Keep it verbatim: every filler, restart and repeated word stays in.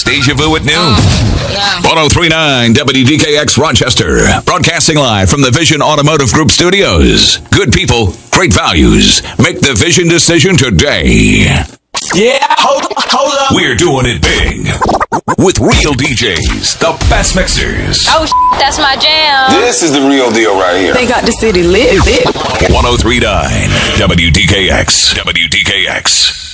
Deja Vu at noon. one oh three point nine W D K X Rochester. Broadcasting live from the Vision Automotive Group studios. Good people, great values. Make the Vision decision today. Yeah, hold, hold up. We're doing it big. With real D Js, the best mixers. Oh, that's my jam. This is the real deal right here. They got the city lit. lit. one oh three point nine W D K X. W D K X.